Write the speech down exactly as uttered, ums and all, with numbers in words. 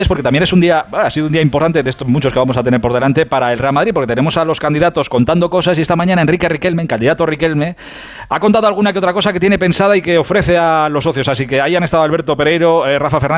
porque también es un día, bueno, ha sido un día importante de estos muchos que vamos a tener por delante para el Real Madrid, porque tenemos a los candidatos contando cosas y esta mañana Enrique Riquelme, el candidato Riquelme, ha contado alguna que otra cosa que tiene pensada y que ofrece a los socios. Así que ahí han estado Alberto Pereiro, eh, Rafa Fernández.